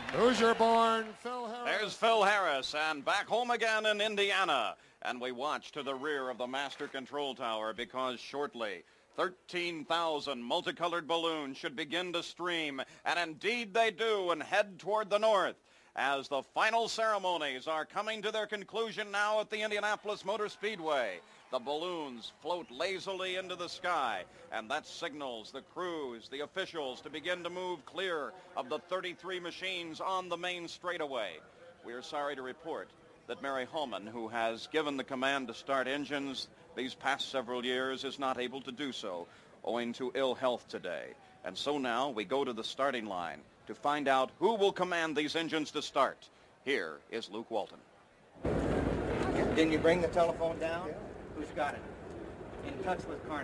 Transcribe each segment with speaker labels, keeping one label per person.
Speaker 1: Hoosier-born Phil Harris.
Speaker 2: There's Phil Harris, and back home again in Indiana. And we watch to the rear of the Master Control Tower because shortly 13,000 multicolored balloons should begin to stream, and indeed they do, and head toward the north. As the final ceremonies are coming to their conclusion now at the Indianapolis Motor Speedway, the balloons float lazily into the sky, and that signals the crews, the officials, to begin to move clear of the 33 machines on the main straightaway. We are sorry to report that Mary Holman, who has given the command to start engines these past several years, is not able to do so owing to ill health today. And so now we go to the starting line to find out who will command these engines to start. Here is Luke Walton.
Speaker 3: Didn't you bring the telephone down? Who's got it? In touch with Carney.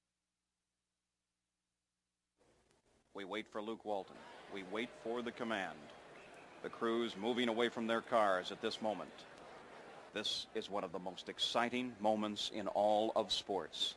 Speaker 2: We wait for Luke Walton. We wait for the command. The crews moving away from their cars at this moment. This is one of the most exciting moments in all of sports.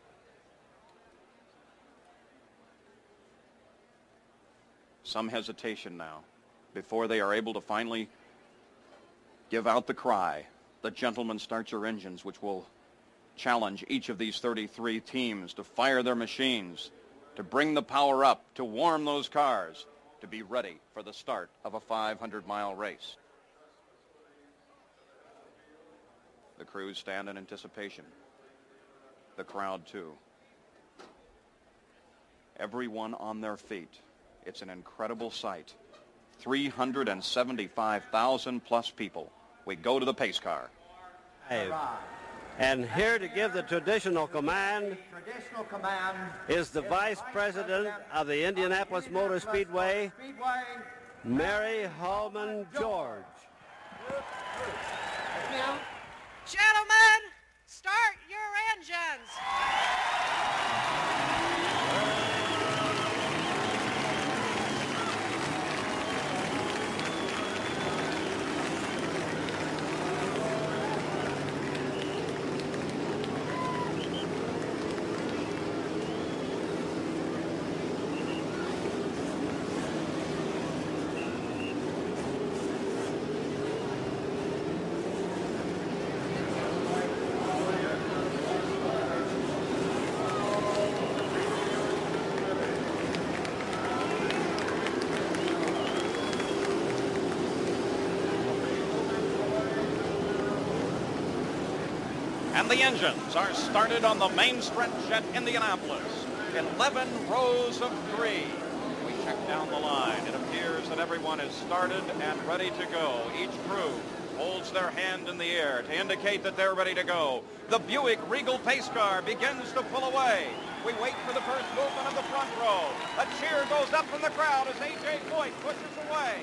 Speaker 2: Some hesitation now before they are able to finally give out the cry. The gentlemen, start your engines, which will challenge each of these 33 teams to fire their machines, to bring the power up, to warm those cars, to be ready for the start of a 500-mile race. The crews stand in anticipation. The crowd, too. Everyone on their feet. It's an incredible sight. 375,000 plus people. We go to the pace car.
Speaker 4: And here to give the traditional command is the Vice President of the Indianapolis Motor Speedway, Mary Holman George.
Speaker 5: Gentlemen, start your engines.
Speaker 2: And the engines are started on the main stretch at Indianapolis. 11 rows of 3. We check down the line. It appears that everyone is started and ready to go. Each crew holds their hand in the air to indicate that they're ready to go. The Buick Regal pace car begins to pull away. We wait for the first movement of the front row. A cheer goes up from the crowd as A.J. Foyt pushes away.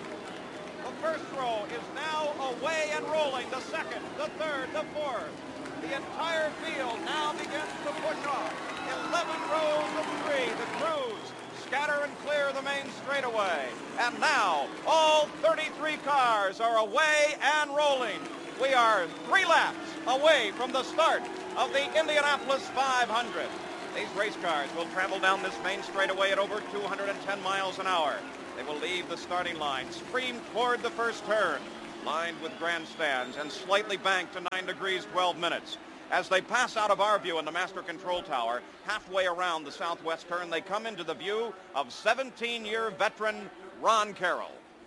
Speaker 2: The first row is now away and rolling. The second, the third, the fourth. The entire field now begins to push off. 11 rows of 3. The crews scatter and clear the main straightaway. And now, all 33 cars are away and rolling. We are 3 laps away from the start of the Indianapolis 500. These race cars will travel down this main straightaway at over 210 miles an hour. They will leave the starting line, stream toward the first turn, lined with grandstands and slightly banked to 9 degrees 12 minutes. As they pass out of our view in the Master Control Tower, halfway around the southwest turn, they come into the view of 17-year veteran Ron Carroll.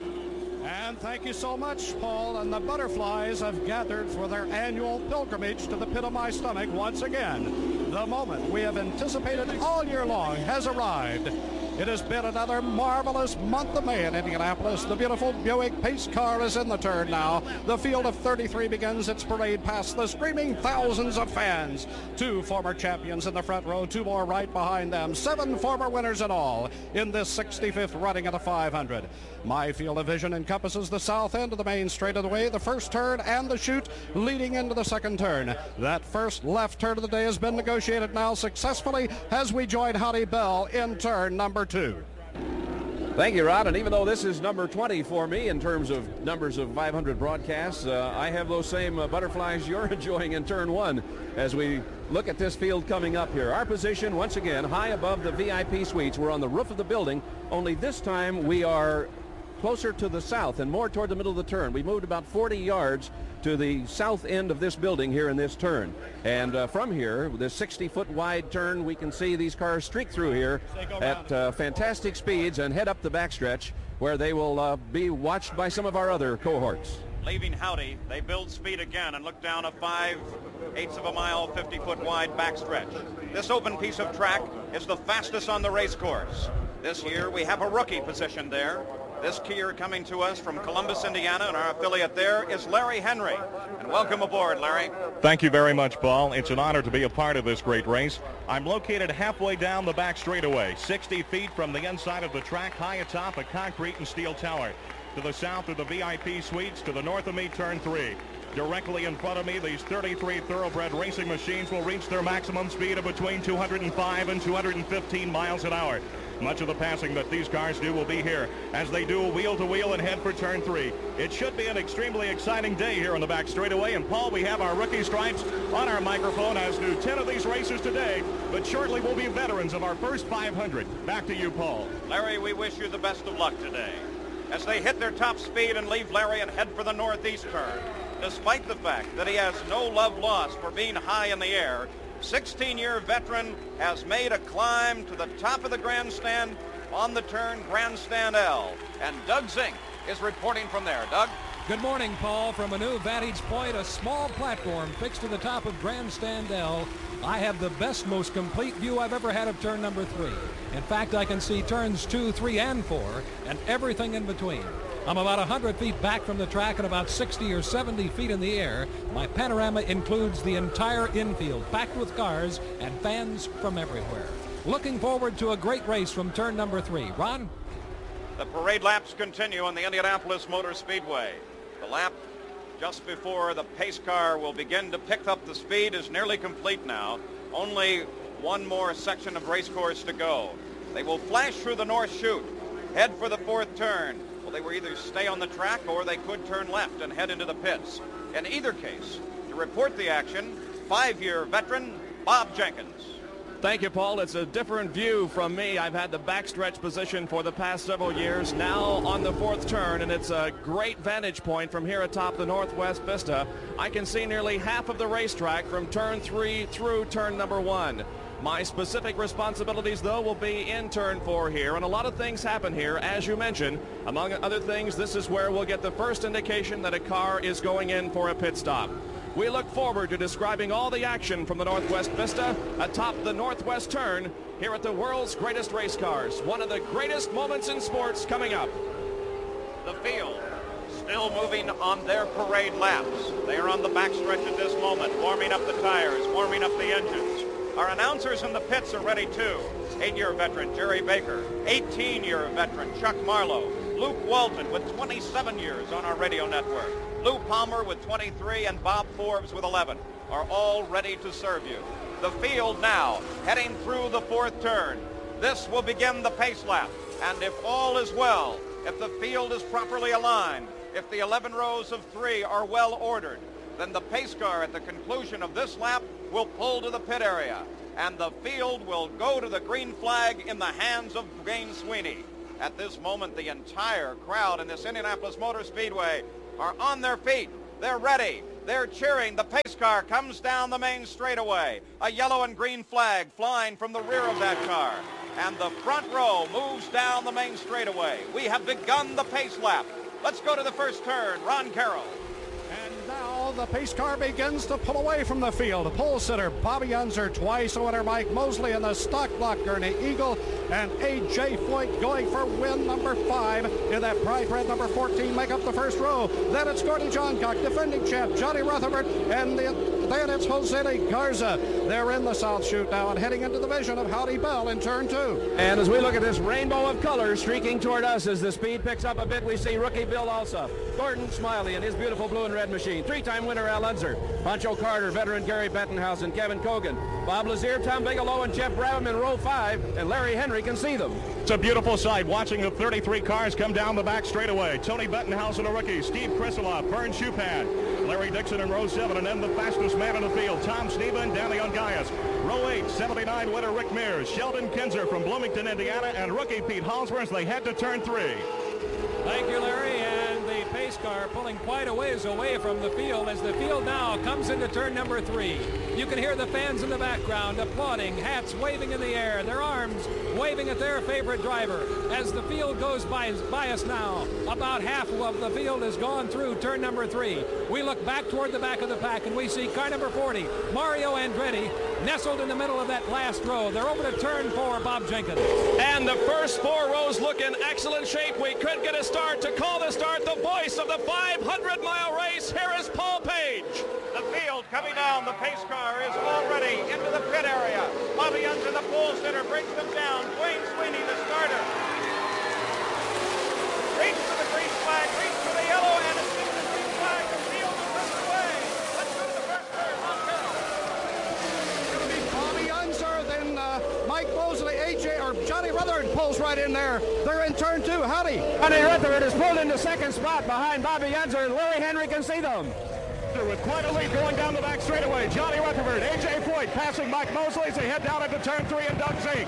Speaker 6: And thank you so much, Paul. And the butterflies have gathered for their annual pilgrimage to the pit of my stomach once again. The moment we have anticipated all year long has arrived. It has been another marvelous month of May in Indianapolis. The beautiful Buick pace car is in the turn now. The field of 33 begins its parade past the screaming thousands of fans. 2 former champions in the front row, 2 more right behind them. 7 former winners in all in this 65th running of the 500. My field of vision encompasses the south end of the main straightaway, the first turn and the chute leading into the second turn. That first left turn of the day has been negotiated now successfully as we join Howdy Bell in turn number 2.
Speaker 7: Thank you, Rod. And even though this is number 20 for me in terms of numbers of 500 broadcasts, I have those same butterflies you're enjoying in turn 1 as we look at this field coming up here. Our position, once again, high above the VIP suites. We're on the roof of the building, only this time we are closer to the south and more toward the middle of the turn. We moved about 40 yards to the south end of this building here in this turn. And from here, with this 60-foot wide turn, we can see these cars streak through here at fantastic speeds and head up the backstretch where they will be watched by some of our other cohorts.
Speaker 2: Leaving Howdy, they build speed again and look down a 5/8 of a mile, 50-foot wide backstretch. This open piece of track is the fastest on the race course. This year we have a rookie positioned there. This year coming to us from Columbus, Indiana, and our affiliate there is Larry Henry. And welcome aboard, Larry.
Speaker 8: Thank you very much, Paul. It's an honor to be a part of this great race. I'm located halfway down the back straightaway, 60 feet from the inside of the track, high atop a concrete and steel tower. To the south are the VIP suites, to the north of me, turn 3. Directly in front of me, these 33 thoroughbred racing machines will reach their maximum speed of between 205 and 215 miles an hour. Much of the passing that these cars do will be here as they do wheel to wheel and head for turn 3. It should be an extremely exciting day here on the back straightaway. And Paul, we have our rookie stripes on our microphone, as do 10 of these racers today, but shortly we'll be veterans of our first 500. Back to you, Paul.
Speaker 2: Larry, we wish you the best of luck today as they hit their top speed and leave Larry and head for the northeast turn. Despite the fact that he has no love lost for being high in the air, 16-year veteran has made a climb to the top of the grandstand on the turn, Grandstand L. And Doug Zink is reporting from there. Doug?
Speaker 9: Good morning, Paul. From a new vantage point, a small platform fixed to the top of Grandstand L. I have the best, most complete view I've ever had of turn number 3. In fact, I can see turns 2, 3, and 4, and everything in between. I'm about 100 feet back from the track and about 60 or 70 feet in the air. My panorama includes the entire infield, packed with cars and fans from everywhere. Looking forward to a great race from turn number 3. Ron?
Speaker 2: The parade laps continue on the Indianapolis Motor Speedway. The lap just before the pace car will begin to pick up the speed is nearly complete now. Only one more section of race course to go. They will flash through the North Chute, head for the 4th turn. Well, they will either stay on the track or they could turn left and head into the pits. In either case, to report the action, 5-year veteran Bob Jenkins.
Speaker 7: Thank you, Paul. It's a different view from me. I've had the backstretch position for the past several years, now on the 4th turn, and it's a great vantage point from here atop the Northwest Vista. I can see nearly half of the racetrack from turn 3 through turn number 1. My specific responsibilities, though, will be in turn 4 here, and a lot of things happen here, as you mentioned. Among other things, this is where we'll get the first indication that a car is going in for a pit stop. We look forward to describing all the action from the Northwest Vista atop the Northwest Turn here at the world's greatest race cars. One of the greatest moments in sports coming up.
Speaker 2: The field still moving on their parade laps. They are on the backstretch at this moment, warming up the tires, warming up the engines. Our announcers in the pits are ready too. 8-year veteran Jerry Baker, 18-year veteran Chuck Marlowe, Luke Walton with 27 years on our radio network, Lou Palmer with 23, and Bob Forbes with 11 are all ready to serve you. The field now heading through the 4th turn. This will begin the pace lap, and if all is well, if the field is properly aligned, if the 11 rows of 3 are well ordered, then the pace car at the conclusion of this lap will pull to the pit area, and the field will go to the green flag in the hands of Wayne Sweeney. At this moment, the entire crowd in this Indianapolis Motor Speedway are on their feet. They're ready. They're cheering. The pace car comes down the main straightaway. A yellow and green flag flying from the rear of that car. And the front row moves down the main straightaway. We have begun the pace lap. Let's go to the first turn. Ron Carroll.
Speaker 6: And now the pace car begins to pull away from the field. Pole sitter Bobby Unser, twice winner Mike Mosley in the stock block Gurney Eagle, and A.J. Foyt going for win number 5 in that bright red number 14 make up the first row. Then it's Gordon Johncock, defending champ Johnny Rutherford, and then it's Jose Lee Garza. They're in the South Chute now and heading into the vision of Howdy Bell in turn 2.
Speaker 7: And as we look at this rainbow of colors streaking toward us as the speed picks up a bit, we see rookie Bill Alsop, Gordon Smiley in his beautiful blue and red machine, 3-time winner Al Unser, Pancho Carter, veteran Gary Bettenhausen, Kevin Cogan, Bob Lazier, Tom Bigelow, and Jeff Brabham in row 5, and Larry Henry can see them.
Speaker 8: It's a beautiful sight watching the 33 cars come down the back straightaway. Tony Bettenhausen, a rookie, Steve Krisolov, Vern Schupan, Larry Dixon in row 7, and then the fastest man in the field, Tom Sneva and Danny Ungaius. Row 8, 79 winner Rick Mears, Sheldon Kinzer from Bloomington, Indiana, and rookie Pete Halsmer as they head to turn 3.
Speaker 9: Thank you, Larry. And the pace car pulling quite a ways away from the field as the field now comes into turn number 3. You can hear the fans in the background applauding, hats waving in the air, their arms waving at their favorite driver. As the field goes by us now, about half of the field has gone through turn number 3. We look back toward the back of the pack and we see car number 40, Mario Andretti, nestled in the middle of that last row. They're over to turn 4, Bob Jenkins.
Speaker 7: And the first 4 rows look in excellent shape. We could get a start. To call the start, the voice of the 500-mile race, here is Paul Page.
Speaker 2: The field coming down. The pace car is already into the pit area. Bobby Unser, the pole sitter, brings them down. Wayne Sweeney, the starter. Reach for the green flag, reach for the yellow, and it's into the green flag. The field is underway. Let's go to the first turn.
Speaker 6: It's going to be Bobby Unser, then Mike Mosley, Johnny Rutherford pulls right in there. They're in turn 2. Howdy.
Speaker 10: Johnny Rutherford is pulled into second spot behind Bobby Unser, and Larry Henry can see them.
Speaker 8: With quite a lead going down the back straightaway. Johnny Rutherford, A.J. Foyt passing Mike Mosley as they head down into turn 3 and Doug Zink.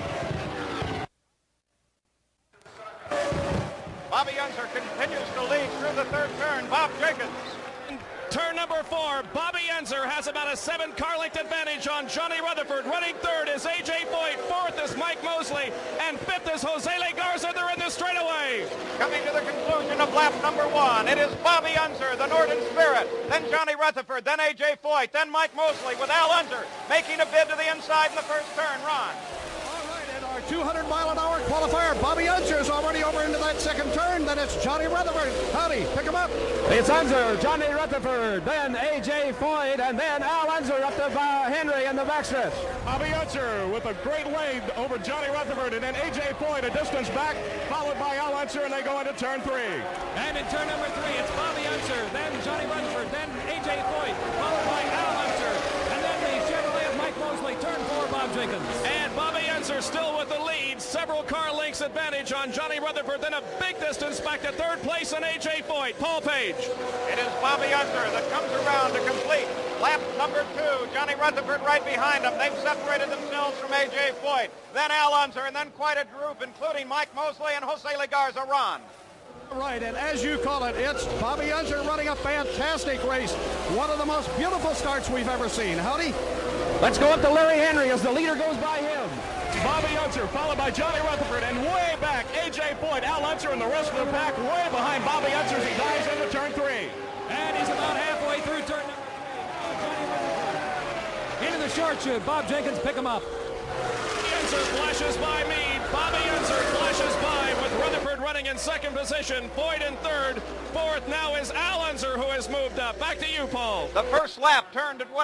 Speaker 2: Bobby Unser continues to lead through the third turn. Bob Jenkins.
Speaker 7: Turn number 4, Bobby Unser has about a 7-car length advantage on Johnny Rutherford. Running third is A.J. Foyt, 4th is Mike Mosley, and 5th is Jose Legarza. They're in the straightaway.
Speaker 2: Coming to the conclusion of lap number 1, it is Bobby Unser, the Northern Spirit, then Johnny Rutherford, then A.J. Foyt, then Mike Mosley with Al Unser making a bid to the inside in the first turn. Ron.
Speaker 6: 200-mile-an-hour qualifier. Bobby Unser is already over into that second turn. Then it's Johnny Rutherford. Howdy, pick him up.
Speaker 10: It's Unser, Johnny Rutherford, then A.J. Foyt, and then Al Unser up to Henry in the backstretch.
Speaker 8: Bobby Unser with a great lead over Johnny Rutherford, and then A.J. Foyt a distance back, followed by Al Unser, and they go into turn 3.
Speaker 9: And in turn number 3, it's Bobby Unser, then Johnny Rutherford, then A.J. Foyt, followed by Al Unser, and then the Chevrolet of Mike Mosley, turn 4, Bob Jenkins.
Speaker 7: And Bobby Unser still with the lead, several car lengths advantage on Johnny Rutherford, then a big distance back to third place on A.J. Foyt. Paul Page.
Speaker 2: It is Bobby Unser that comes around to complete lap number 2. Johnny Rutherford right behind him. They've separated themselves from A.J. Foyt, then Al Unser, and then quite a group, including Mike Mosley and Jose Legarza. Ron.
Speaker 6: Right, and as you call it, it's Bobby Unser running a fantastic race. One of the most beautiful starts we've ever seen. Howdy.
Speaker 10: Let's go up to Larry Henry as the leader goes by him.
Speaker 8: Bobby Unser followed by Johnny Rutherford, and way back A.J. Foyt, Al Unser, and the rest of the pack way behind Bobby Unser as he dives into turn 3.
Speaker 9: And he's about halfway through turn number 3. Johnny Rutherford into the short chute. Bob Jenkins, pick him up.
Speaker 7: Unser flashes by Meade. Bobby Unser flashes by with Rutherford running in second position. Foyt in third. Fourth now is Al Unser, who has moved up. Back to you, Paul.
Speaker 2: The first lap turned at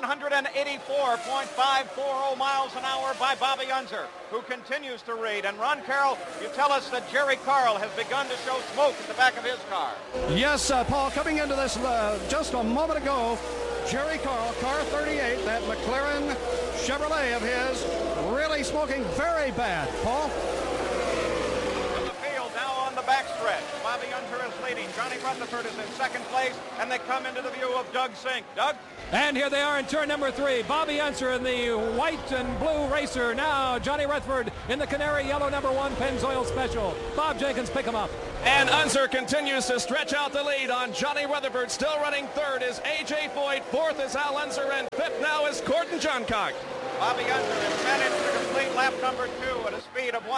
Speaker 2: 184.540 miles an hour by Bobby Unser, who continues to lead. And Ron Carroll, you tell us that Jerry Carl has begun to show smoke at the back of his car.
Speaker 6: Yes, Paul, coming into this just a moment ago, Jerry Carl, car 38, that McLaren Chevrolet of his, really smoking very bad. Paul?
Speaker 2: In the field, now on the backstretch, Bobby Unser is leading. Johnny Rutherford is in second place, and they come into the view of Doug Zink. Doug?
Speaker 9: And here they are in turn number 3. Bobby Unser in the white and blue racer. Now Johnny Rutherford in the canary yellow number 1 Pennzoil Special. Bob Jenkins, pick him up.
Speaker 7: And Unser continues to stretch out the lead on Johnny Rutherford. Still running third is A.J. Foyt. Fourth is Al Unser, and fifth now is Gordon Johncock.
Speaker 2: Bobby Unser has managed to complete lap number 2 at a speed of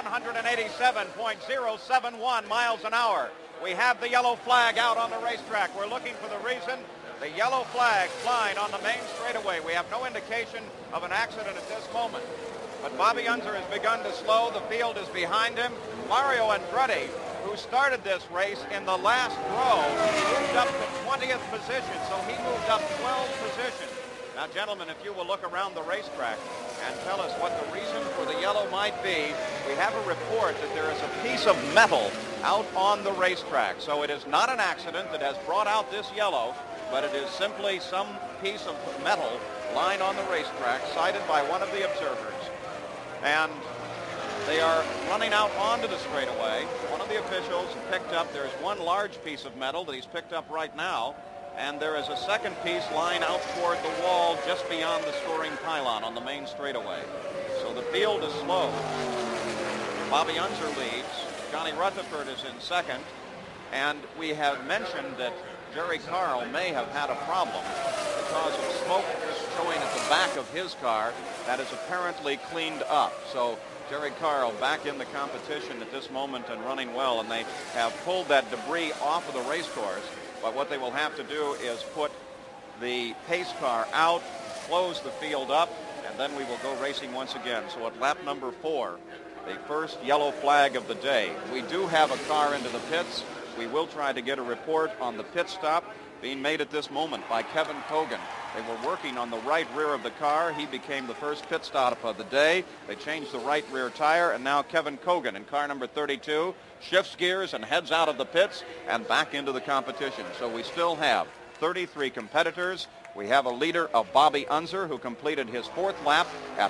Speaker 2: 187.071 miles an hour. We have the yellow flag out on the racetrack. We're looking for the reason. The yellow flag flying on the main straightaway. We have no indication of an accident at this moment. But Bobby Unser has begun to slow. The field is behind him. Mario Andretti, who started this race in the last row, moved up to 20th position, so he moved up 12 positions. Now, gentlemen, if you will look around the racetrack and tell us what the reason for the yellow might be, we have a report that there is a piece of metal out on the racetrack. So it is not an accident that has brought out this yellow, but it is simply some piece of metal lying on the racetrack, cited by one of the observers. And they are running out onto the straightaway. One of the officials picked up, there's one large piece of metal that he's picked up right now, and there is a second piece lying out toward the wall just beyond the scoring pylon on the main straightaway. So the field is slow. Bobby Unser leads. Johnny Rutherford is in second. And we have mentioned that Jerry Carl may have had a problem because of smoke showing at the back of his car that is apparently cleaned up. So Jerry Carl back in the competition at this moment and running well, and they have pulled that debris off of the race course. But what they will have to do is put the pace car out, close the field up, and then we will go racing once again. So at lap number 4, the first yellow flag of the day. We do have a car into the pits. We will try to get a report on the pit stop being made at this moment by Kevin Kogan. They were working on the right rear of the car. He became the first pit stop of the day. They changed the right rear tire, and now Kevin Kogan in car number 32 shifts gears and heads out of the pits and back into the competition. So we still have 33 competitors. We have a leader of Bobby Unser, who completed his 4th lap at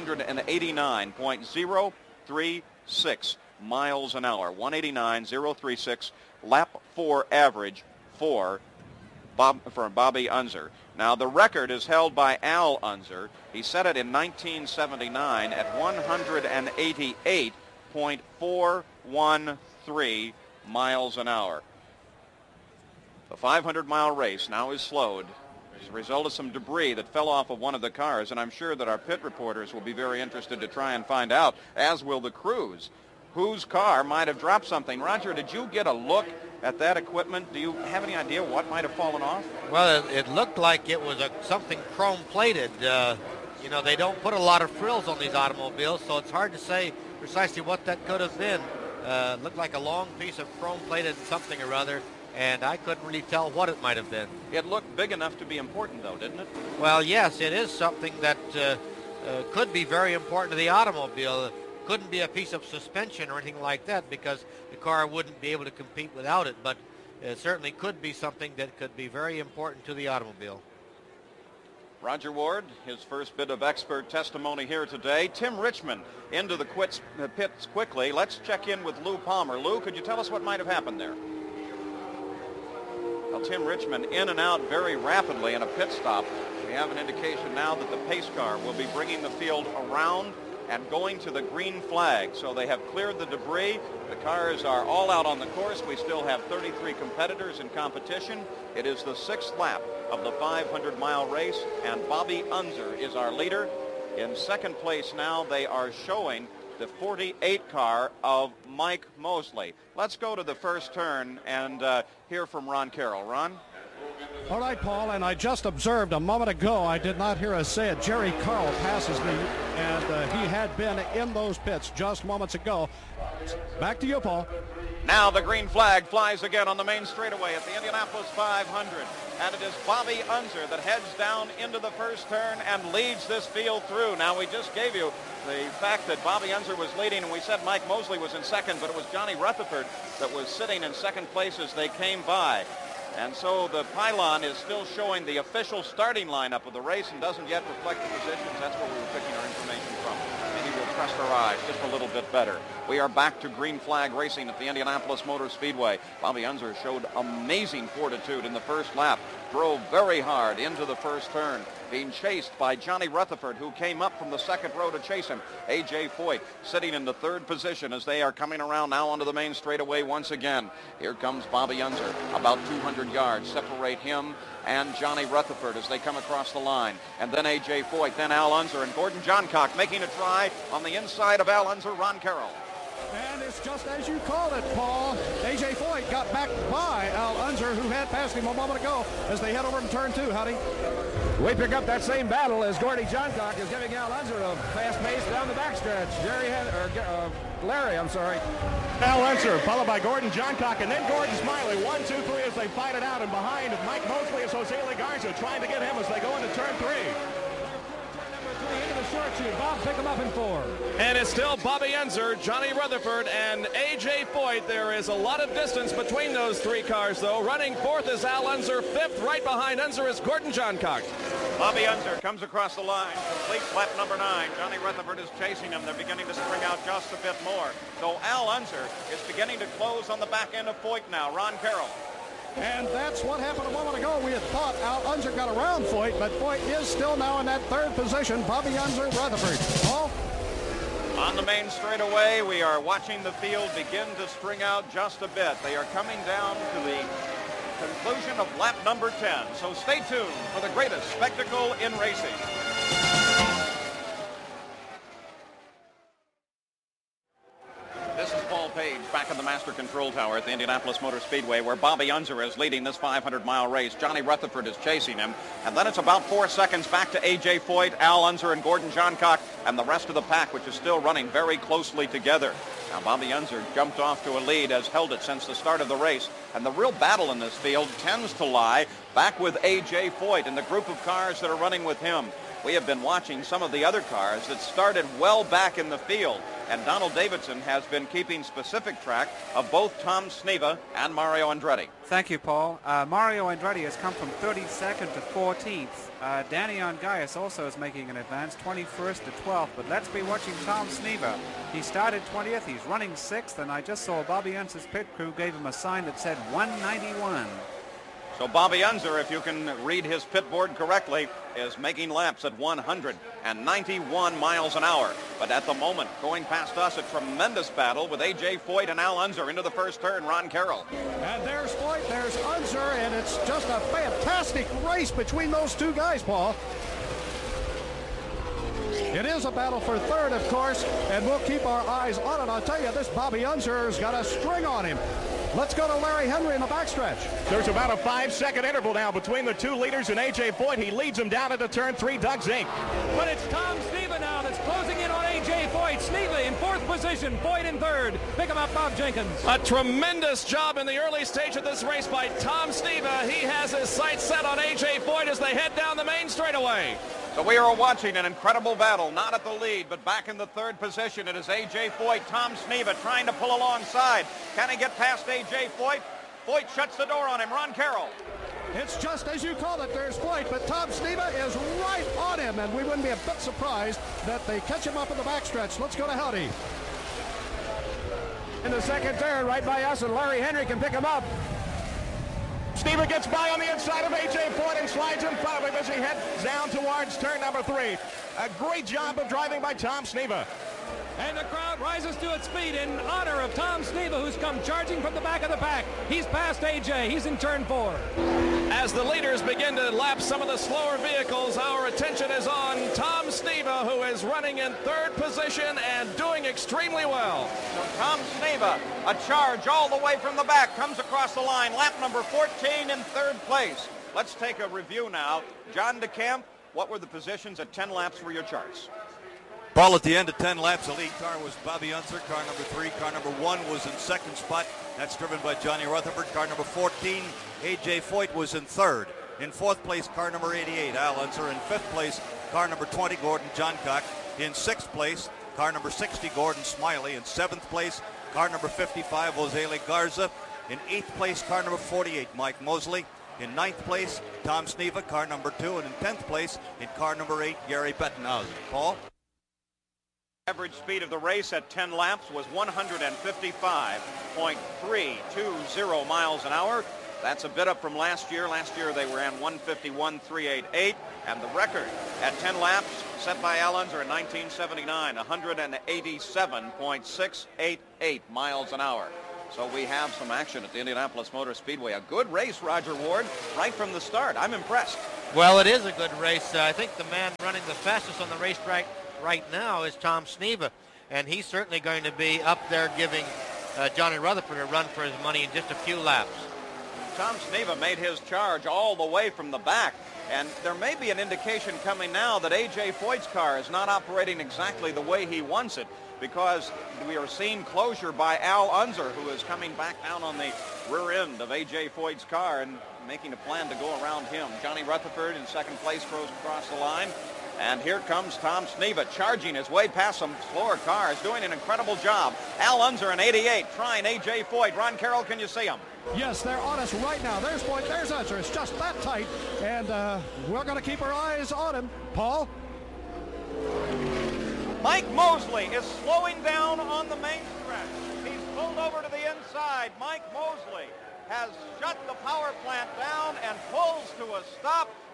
Speaker 2: 189.036 miles an hour. 189.036 lap 4 average for Bobby Unser. Now, the record is held by Al Unser. He set it in 1979 at 188.413 miles an hour. The 500-mile race now is slowed as a result of some debris that fell off of one of the cars, and I'm sure that our pit reporters will be very interested to try and find out, as will the crews, whose car might have dropped something. Roger, did you get a look at that equipment? Do you have any idea what might have fallen off?
Speaker 3: Well, it looked like it was something chrome-plated. You know, they don't put a lot of frills on these automobiles, so it's hard to say precisely what that could have been. Looked like a long piece of chrome-plated something or other, and I couldn't really tell what it might have been.
Speaker 2: It looked big enough to be important, though, didn't it?
Speaker 3: Well, yes, it is something that could be very important to the automobile. Couldn't be a piece of suspension or anything like that because the car wouldn't be able to compete without it, but it certainly could be something that could be very important to the automobile.
Speaker 2: Roger Ward, his first bit of expert testimony here today. Tim Richmond into the pits quickly. Let's check in with Lou Palmer. Lou, could you tell us what might have happened there? Well, Tim Richmond in and out very rapidly in a pit stop. We have an indication now that the pace car will be bringing the field around and going to the green flag. So they have cleared the debris. The cars are all out on the course. We still have 33 competitors in competition. It is the 6th lap of the 500-mile race, and Bobby Unser is our leader. In second place now, they are showing the 48 car of Mike Mosley. Let's go to the first turn and hear from Ron Carroll. Ron?
Speaker 6: All right, Paul, and I just observed a moment ago, I did not hear us say it, Jerry Carl passes me, and he had been in those pits just moments ago. Back to you, Paul.
Speaker 2: Now the green flag flies again on the main straightaway at the Indianapolis 500, and it is Bobby Unser that heads down into the first turn and leads this field through. Now, we just gave you the fact that Bobby Unser was leading, and we said Mike Mosley was in second, but it was Johnny Rutherford that was sitting in second place as they came by. And so the pylon is still showing the official starting lineup of the race and doesn't yet reflect the positions. That's where we were picking our information from. Maybe we'll trust our eyes just a little bit better. We are back to green flag racing at the Indianapolis Motor Speedway. Bobby Unser showed amazing fortitude in the first lap. Drove very hard into the first turn, being chased by Johnny Rutherford, who came up from the second row to chase him. A.J. Foyt sitting in the third position as they are coming around now onto the main straightaway once again. Here comes Bobby Unser. About 200 yards separate him and Johnny Rutherford as they come across the line. And then A.J. Foyt, then Al Unser, and Gordon Johncock making a try on the inside of Al Unser, Ron Carroll.
Speaker 6: And it's just as you called it, Paul. A.J. Foyt got back by Al Unser, who had passed him a moment ago as they head over to turn 2, Howdy.
Speaker 10: We pick up that same battle as Gordy Johncock is giving Al Unser a fast pace down the backstretch. Larry, I'm sorry.
Speaker 8: Al Unser, followed by Gordon Johncock, and then Gordon Smiley. 1, 2, 3 as they fight it out, and behind Mike Mosley is Jose Legarza trying to get him as they go into turn 3.
Speaker 9: Into the short shoot. Bob, pick him up in 4.
Speaker 7: And it's still Bobby Unser, Johnny Rutherford, and A.J. Foyt. There is a lot of distance between those 3 cars, though. Running 4th is Al Unser. 5th, right behind Unser, is Gordon Johncock.
Speaker 2: Bobby Unser comes across the line, completes lap number 9. Johnny Rutherford is chasing him. They're beginning to spring out just a bit more. So Al Unser is beginning to close on the back end of Foyt now. Ron Carroll.
Speaker 6: And that's what happened a moment ago. We had thought Al Unser got around Foyt, but Foyt is still now in that third position. Bobby Unser, Rutherford. Paul?
Speaker 2: On the main straightaway, we are watching the field begin to string out just a bit. They are coming down to the conclusion of lap number 10. So stay tuned for the greatest spectacle in racing. This is Paul Page back in the Master Control Tower at the Indianapolis Motor Speedway, where Bobby Unser is leading this 500-mile race. Johnny Rutherford is chasing him. And then it's about 4 seconds back to A.J. Foyt, Al Unser, and Gordon Johncock, and the rest of the pack, which is still running very closely together. Now, Bobby Unser jumped off to a lead, has held it since the start of the race. And the real battle in this field tends to lie back with A.J. Foyt and the group of cars that are running with him. We have been watching some of the other cars that started well back in the field, and Donald Davidson has been keeping specific track of both Tom Sneva and Mario Andretti.
Speaker 11: Thank you, Paul. Mario Andretti has come from 32nd to 14th. Danny Ongaias also is making an advance, 21st to 12th, but let's be watching Tom Sneva. He started 20th, he's running 6th, and I just saw Bobby Unser's pit crew gave him a sign that said 191.
Speaker 2: So Bobby Unser, if you can read his pit board correctly, is making laps at 191 miles an hour. But at the moment, going past us, a tremendous battle with A.J. Foyt and Al Unser into the first turn, Ron Carroll.
Speaker 6: And there's Foyt, there's Unser, and it's just a fantastic race between those two guys, Paul. It is a battle for third, of course, and we'll keep our eyes on it. I'll tell you, this Bobby Unser's got a string on him. Let's go to Larry Henry in the backstretch.
Speaker 8: There's about a 5-second interval now between the two leaders and A.J. Foyt. He leads him down into turn 3, Doug Zink.
Speaker 9: But it's Tom Sneva now that's closing in on A.J. Foyt. Sneva in 4th position, Foyt in 3rd. Pick him up, Bob Jenkins.
Speaker 10: A tremendous job in the early stage of this race by Tom Sneva. He has his sights set on A.J. Foyt as they head down the main straightaway.
Speaker 2: So we are watching an incredible battle, not at the lead, but back in the 3rd position. It is A.J. Foyt, Tom Sneva trying to pull alongside. Can he get past A.J. Foyt? Foyt shuts the door on him. Ron Carroll.
Speaker 6: It's just as you call it, there's Foyt, but Tom Sneva is right on him, and we wouldn't be a bit surprised that they catch him up in the backstretch. Let's go to Howdy.
Speaker 10: In the second turn, right by us, and Larry Henry can pick him up.
Speaker 8: Sneva gets by on the inside of A.J. Foyt and slides in front of him as he heads down towards turn number 3. A great job of driving by Tom Sneva.
Speaker 9: And the crowd rises to its feet in honor of Tom Sneva, who's come charging from the back of the pack. He's past A.J. He's in turn 4.
Speaker 10: As the leaders begin to lap some of the slower vehicles, our attention is on Tom Sneva, who is running in 3rd position and doing extremely well.
Speaker 2: So Tom Sneva, a charge all the way from the back, comes across the line. Lap number 14 in 3rd place. Let's take a review now. John DeCamp, what were the positions at 10 laps for your charts?
Speaker 12: Paul, at the end of 10 laps, the lead car was Bobby Unser. Car number 3. Car number 1 was in 2nd spot. That's driven by Johnny Rutherford. Car number 14, A.J. Foyt, was in 3rd. In 4th place, car number 88, Al Unser. In 5th place, car number 20, Gordon Johncock. In 6th place, car number 60, Gordon Smiley. In 7th place, car number 55, Jose Garza. In 8th place, car number 48, Mike Mosley. In 9th place, Tom Sneva, car number 2. And in 10th place, in car number 8, Gary Bettenhausen. Paul?
Speaker 2: Average speed of the race at 10 laps was 155.320 miles an hour. That's a bit up from last year. Last year they ran 151.388, and the record at 10 laps set by Al Unser in 1979, 187.688 miles an hour. So we have some action at the Indianapolis Motor Speedway. A good race, Roger Ward, right from the start. I'm impressed.
Speaker 3: Well, it is a good race. I think the man running the fastest on the racetrack right now is Tom Sneva, and he's certainly going to be up there giving Johnny Rutherford a run for his money in just a few laps.
Speaker 2: Tom Sneva made his charge all the way from the back, and there may be an indication coming now that A.J. Foyt's car is not operating exactly the way he wants it, because we are seeing closure by Al Unser, who is coming back down on the rear end of A.J. Foyt's car and making a plan to go around him. Johnny Rutherford in 2nd place goes across the line. And here comes Tom Sneva charging his way past some slower cars, doing an incredible job. Al Unser in 88 trying A.J. Foyt. Ron Carroll, can you see him?
Speaker 6: Yes, they're on us right now. There's Foyt, there's Unser. It's just that tight, and we're going to keep our eyes on him. Paul?
Speaker 2: Mike Mosley is slowing down on the main stretch. He's pulled over to the inside. Mike Mosley has shut the power plant down and pulls to a stop.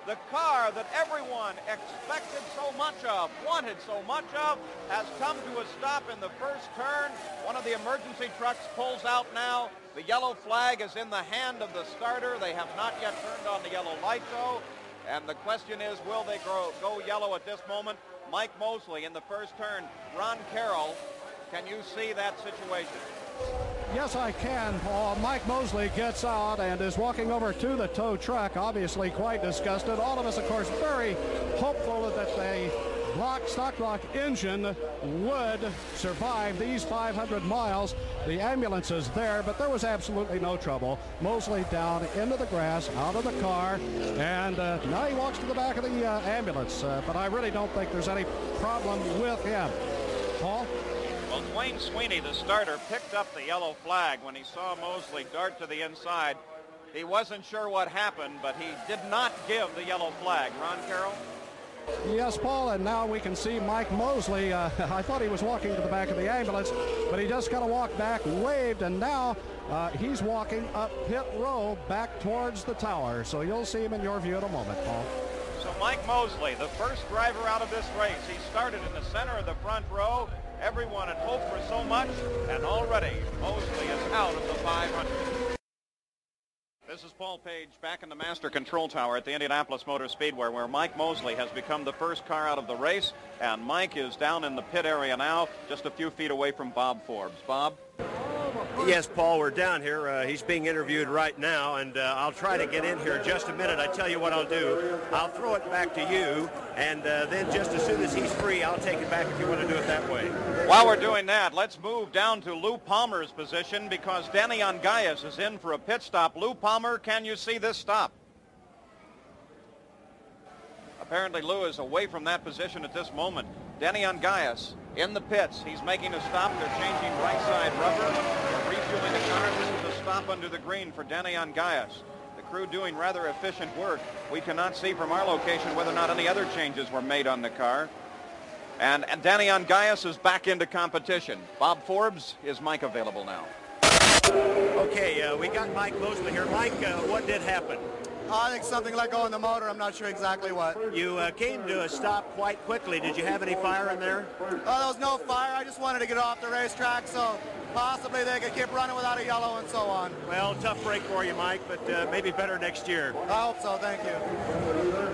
Speaker 2: The car that everyone expected so much of, wanted so much of, has come to a stop in the first turn. One of the emergency trucks pulls out now. The yellow flag is in the hand of the starter. They have not yet turned on the yellow light, though. And the question is, will they go yellow at this moment? Mike Mosley in the first turn. Ron Carroll, can you see that situation?
Speaker 6: Yes, I can, Paul. Mike Mosley gets out and is walking over to the tow truck, obviously quite disgusted. All of us, of course, very hopeful that the stock block engine would survive these 500 miles. The ambulance is there, but there was absolutely no trouble. Mosley down into the grass, out of the car, and now he walks to the back of the ambulance. But I really don't think there's any problem with him. Paul?
Speaker 2: Well, Dwayne Sweeney, the starter, picked up the yellow flag when he saw Mosley dart to the inside. He wasn't sure what happened, but he did not give the yellow flag. Ron Carroll?
Speaker 6: Yes, Paul, and now we can see Mike Mosley. I thought he was walking to the back of the ambulance, but he just kind of walked back, waved, and now he's walking up pit row back towards the tower. So you'll see him in your view in a moment, Paul.
Speaker 2: So Mike Mosley, the first driver out of this race, he started in the center of the front row. Everyone had hoped for so much, and already Mosley is out of the 500. This is Paul Page back in the Master Control Tower at the Indianapolis Motor Speedway, where Mike Mosley has become the first car out of the race, and Mike is down in the pit area now, just a few feet away from Bob Forbes. Bob?
Speaker 4: Yes, Paul, we're down here. He's being interviewed right now, and I'll try to get in here in just a minute. I tell you what I'll do. I'll throw it back to you, and then just as soon as he's free, I'll take it back if you want to do it that way.
Speaker 2: While we're doing that, let's move down to Lou Palmer's position because Danny Ongayas is in for a pit stop. Lou Palmer, can you see this stop? Apparently Lou is away from that position at this moment. Danny Ongayas in the pits. He's making a stop. They're changing right side rubber. They're refueling the car. This is a stop under the green for Danny Ongayas. The crew doing rather efficient work. We cannot see from our location whether or not any other changes were made on the car. And Danny Ongayas is back into competition. Bob Forbes, is Mike available now?
Speaker 4: Okay, we got Mike Mosley here. Mike, what did happen?
Speaker 13: I think something let go in the motor. I'm not sure exactly what.
Speaker 4: You came to a stop quite quickly. Did you have any fire in there?
Speaker 13: There was no fire. I just wanted to get off the racetrack, so possibly they could keep running without a yellow and so on.
Speaker 4: Well, tough break for you, Mike, but maybe better next year.
Speaker 13: I hope so. Thank you.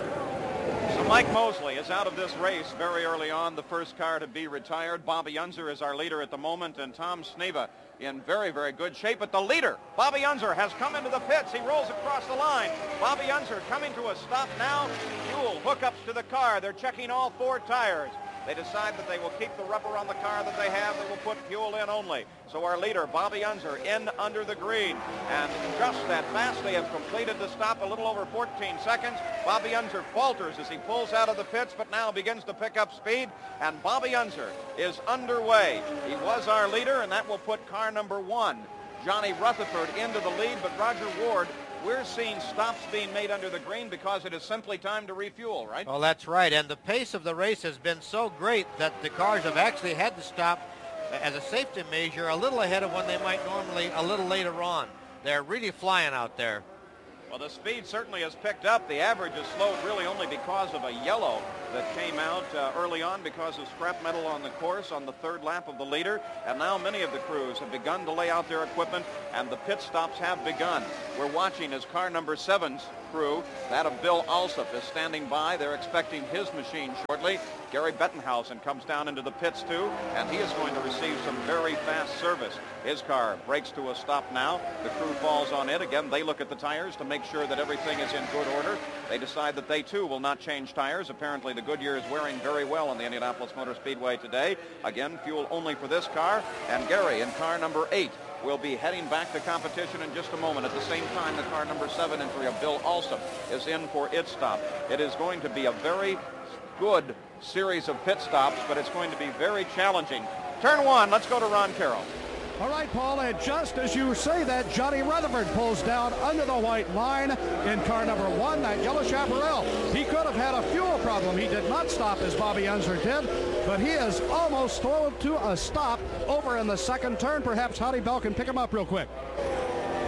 Speaker 2: So Mike Mosley is out of this race very early on, the first car to be retired. Bobby Unser is our leader at the moment, and Tom Sneva in very, very good shape. But the leader, Bobby Unser, has come into the pits. He rolls across the line. Bobby Unser coming to a stop now. Fuel hookups to the car. They're checking all four tires. They decide that they will keep the rubber on the car that they have. They will put fuel in only. So our leader, Bobby Unser, in under the green. And just that fast, they have completed the stop, a little over 14 seconds. Bobby Unser falters as he pulls out of the pits, but now begins to pick up speed. And Bobby Unser is underway. He was our leader, and that will put car number 1, Johnny Rutherford, into the lead. But Roger Ward, we're seeing stops being made under the green because it is simply time to refuel, right?
Speaker 3: Well, that's right. And the pace of the race has been so great that the cars have actually had to stop as a safety measure a little ahead of when they might normally a little later on. They're really flying out there.
Speaker 2: Well, the speed certainly has picked up. The average has slowed really only because of a yellow that came out early on because of scrap metal on the course on the third lap of the leader. And now many of the crews have begun to lay out their equipment, and the pit stops have begun. We're watching as car number 7's crew, that of Bill Alsop, is standing by. They're expecting his machine shortly. Gary Bettenhausen comes down into the pits too, and he is going to receive some very fast service. His car breaks to a stop now. The crew falls on it. Again, they look at the tires to make sure that everything is in good order. They decide that they too will not change tires. Apparently the Goodyear is wearing very well on the Indianapolis Motor Speedway today. Again, fuel only for this car, and Gary in car number 8 will be heading back to competition in just a moment. At the same time, the car number 7 entry of Bill Alsop is in for its stop. It is going to be a very good series of pit stops, but it's going to be very challenging. Turn 1, let's go to Ron Carroll.
Speaker 6: All right, Paul, and just as you say that, Johnny Rutherford pulls down under the white line in car number 1, that yellow Chaparral. He could have had a fuel problem. He did not stop as Bobby Unser did, but he is almost slowed to a stop over in the second turn. Perhaps Howdy Bell can pick him up real quick.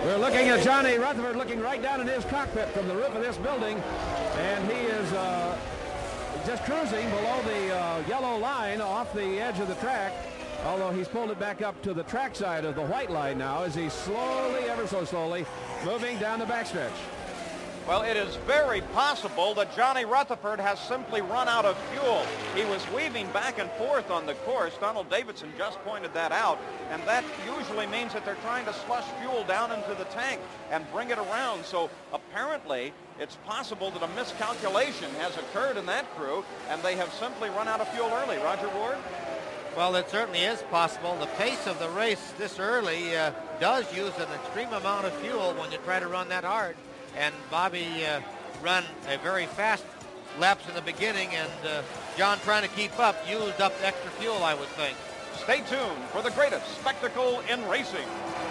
Speaker 7: We're looking at Johnny Rutherford looking right down in his cockpit from the roof of this building, and he is just cruising below the yellow line off the edge of the track, although he's pulled it back up to the track side of the white line now as he's slowly, ever so slowly, moving down the backstretch.
Speaker 2: Well, it is very possible that Johnny Rutherford has simply run out of fuel. He was weaving back and forth on the course. Donald Davidson just pointed that out, and that usually means that they're trying to slush fuel down into the tank and bring it around. So apparently it's possible that a miscalculation has occurred in that crew, and they have simply run out of fuel early. Roger Ward?
Speaker 3: Well, it certainly is possible. The pace of the race this early does use an extreme amount of fuel when you try to run that hard. And Bobby run a very fast laps in the beginning, and John, trying to keep up, used up extra fuel, I would think.
Speaker 2: Stay tuned for the greatest spectacle in racing.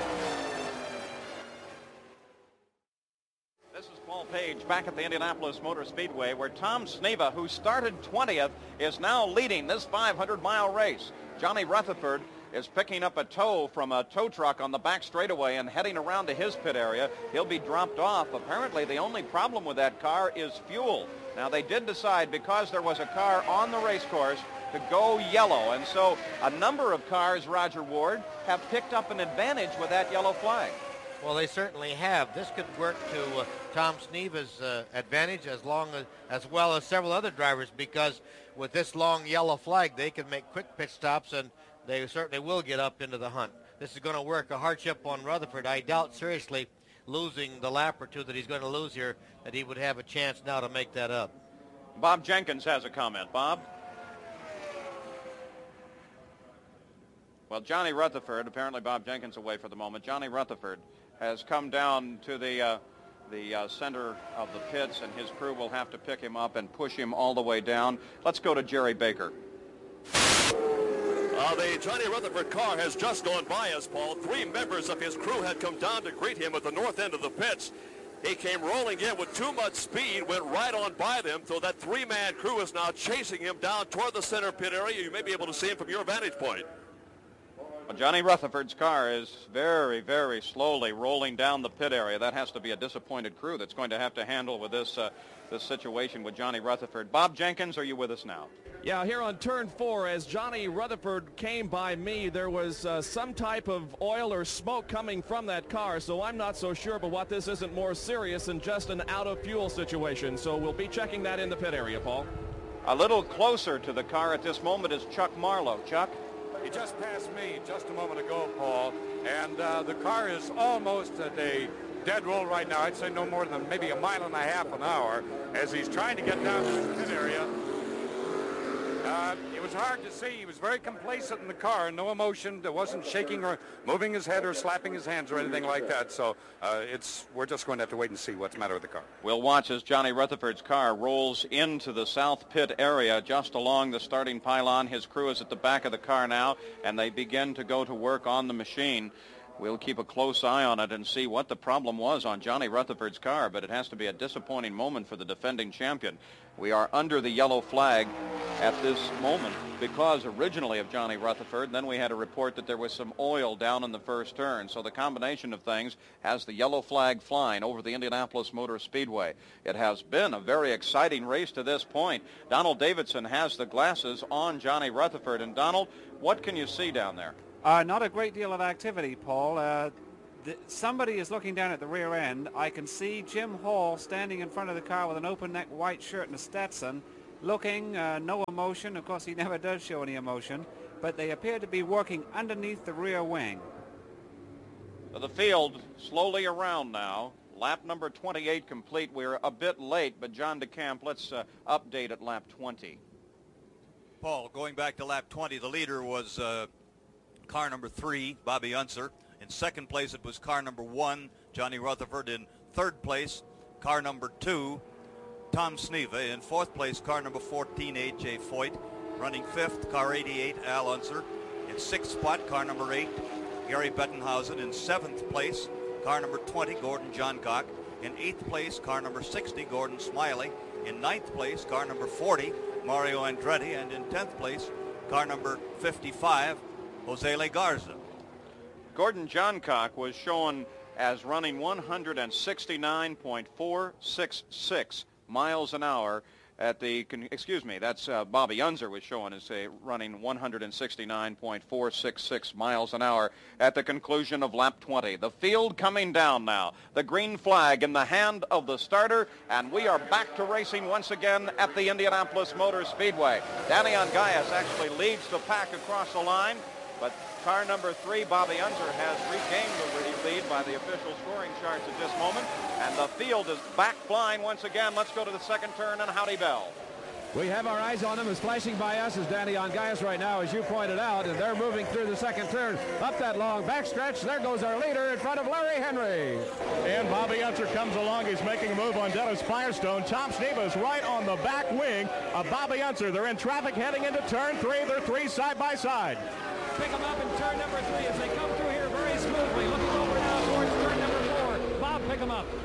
Speaker 2: This is Paul Page back at the Indianapolis Motor Speedway, where Tom Sneva, who started 20th, is now leading this 500-mile race. Johnny Rutherford is picking up a tow from a tow truck on the back straightaway and heading around to his pit area. He'll be dropped off. Apparently, the only problem with that car is fuel. Now, they did decide, because there was a car on the race course, to go yellow. And so a number of cars, Roger Ward, have picked up an advantage with that yellow flag.
Speaker 3: Well, they certainly have. This could work to Tom Sneva's advantage as well as several other drivers, because with this long yellow flag, they can make quick pit stops, and they certainly will get up into the hunt. This is going to work a hardship on Rutherford. I doubt seriously, losing the lap or two that he's going to lose here, that he would have a chance now to make that up.
Speaker 2: Bob Jenkins has a comment. Bob? Well, Johnny Rutherford, apparently Bob Jenkins away for the moment. Johnny Rutherford has come down to the center of the pits, and his crew will have to pick him up and push him all the way down. Let's go to Jerry Baker.
Speaker 14: The Johnny Rutherford car has just gone by us, Paul. 3 members of his crew had come down to greet him at the north end of the pits. He came rolling in with too much speed, went right on by them, so that 3-man crew is now chasing him down toward the center pit area. You may be able to see him from your vantage point.
Speaker 2: Well, Johnny Rutherford's car is very, very slowly rolling down the pit area. That has to be a disappointed crew that's going to have to handle with this situation with Johnny Rutherford. Bob Jenkins, are you with us now?
Speaker 10: Yeah, here on turn 4, as Johnny Rutherford came by me, there was some type of oil or smoke coming from that car, so I'm not so sure but what this isn't more serious than just an out-of-fuel situation. So we'll be checking that in the pit area, Paul.
Speaker 2: A little closer to the car at this moment is Chuck Marlowe. Chuck?
Speaker 15: He just passed me just a moment ago, Paul, and the car is almost at a dead roll right now. I'd say no more than maybe a mile and a half an hour as he's trying to get down to the pit area. It was hard to see. He was very complacent in the car, no emotion. There wasn't shaking or moving his head or slapping his hands or anything like that. So we're just going to have to wait and see what's the matter with the car.
Speaker 2: We'll watch as Johnny Rutherford's car rolls into the south pit area just along the starting pylon. His crew is at the back of the car now, and they begin to go to work on the machine. We'll keep a close eye on it and see what the problem was on Johnny Rutherford's car, but it has to be a disappointing moment for the defending champion. We are under the yellow flag at this moment because originally of Johnny Rutherford. Then we had a report that there was some oil down in the first turn. So the combination of things has the yellow flag flying over the Indianapolis Motor Speedway. It has been a very exciting race to this point. Donald Davidson has the glasses on Johnny Rutherford. And Donald, what can you see down there?
Speaker 11: Not a great deal of activity, Paul. Somebody is looking down at the rear end. I can see Jim Hall standing in front of the car with an open-neck white shirt and a Stetson, looking, no emotion. Of course, he never does show any emotion, but they appear to be working underneath the rear wing.
Speaker 2: So the field slowly around now. Lap number 28 complete. We're a bit late, but John DeCamp, let's update at lap 20.
Speaker 12: Paul, going back to lap 20, the leader was car number 3, Bobby Unser. In second place, it was car number 1, Johnny Rutherford. In third place, car number 2, Tom Sneva. In fourth place, car number 14, A.J. Foyt. Running fifth, car 88, Al Unser. In sixth spot, car number 8, Gary Bettenhausen. In seventh place, car number 20, Gordon Johncock. In eighth place, car number 60, Gordon Smiley. In ninth place, car number 40, Mario Andretti. And in 10th place, car number 55, Jose Le Garza.
Speaker 2: Gordon Johncock was showing as running 169.466 miles an hour at the, excuse me, that's Bobby Unser was showing us running 169.466 miles an hour at the conclusion of lap 20. The field coming down now. The green flag in the hand of the starter, and we are back to racing once again at the Indianapolis Motor Speedway. Daniel Gaius actually leads the pack across the line, but car number 3, Bobby Unser, has regained the lead by the official scoring charts at this moment, and the field is back flying once again. Let's go to the second turn and Howdy Bell.
Speaker 7: We have our eyes on him. As flashing by us is Danny Gaius right now, as you pointed out, and they're moving through the second turn up that long backstretch. There goes our leader in front of Larry Henry.
Speaker 8: And Bobby Unser comes along. He's making a move on Dennis Firestone. Tom Sneva is right on the back wing of Bobby Unser. They're in traffic heading into turn 3. They're 3 side by side.
Speaker 9: Pick them up in turn number 3 as they come through here very smoothly. Looking over now towards turn number 4. Bob, pick them up.